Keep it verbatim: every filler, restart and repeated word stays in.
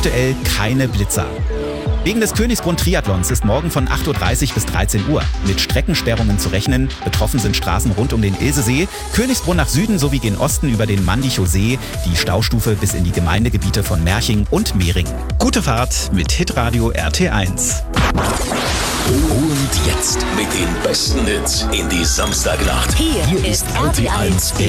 aktuell keine Blitzer. Wegen des Königsbrunn-Triathlons ist morgen von acht Uhr dreißig bis dreizehn Uhr mit Streckensperrungen zu rechnen. Betroffen sind Straßen rund um den Ilsesee, Königsbrunn nach Süden sowie gen Osten über den Mandichow See, die Staustufe bis in die Gemeindegebiete von Merching und Mehringen. Gute Fahrt mit Hitradio R T eins. Und jetzt mit den besten Hits in die Samstagnacht. Hier, Hier ist R T eins.